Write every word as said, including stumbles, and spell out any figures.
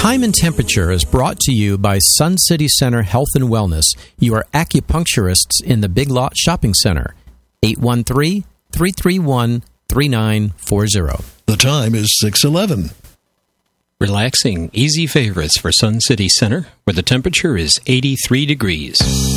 Time and Temperature is brought to you by Sun City Center Health and Wellness, your acupuncturists in the Big Lot Shopping Center. eight one three, three three one, three nine four zero. The time is six eleven. Relaxing, easy favorites for Sun City Center, where the temperature is eighty-three degrees.